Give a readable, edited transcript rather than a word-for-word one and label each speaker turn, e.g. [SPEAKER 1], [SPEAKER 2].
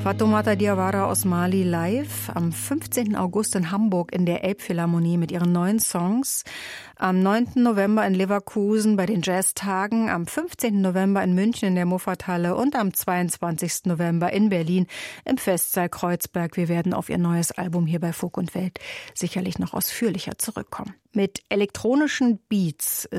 [SPEAKER 1] Fatoumata Diawara aus Mali live am 15. August in Hamburg in der Elbphilharmonie mit ihren neuen Songs. Am 9. November in Leverkusen bei den Jazztagen, am 15. November in München in der Muffathalle und am 22. November in Berlin im Festsaal Kreuzberg. Wir werden auf ihr neues Album hier bei Funk und Welt sicherlich noch ausführlicher zurückkommen. Mit elektronischen Beats